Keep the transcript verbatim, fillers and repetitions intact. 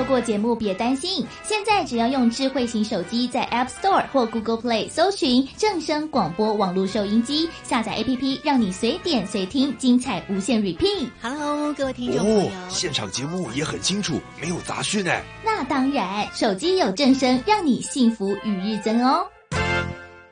错过节目别担心，现在只要用智慧型手机在 App Store 或 Google Play 搜寻正声广播网络收音机，下载 A P P 让你随点随听，精彩无限 repeat。 Hello， 各位听众朋友、 哦、现场节目也很清楚，没有杂讯哎。 那当然，手机有正声，让你幸福与日增哦。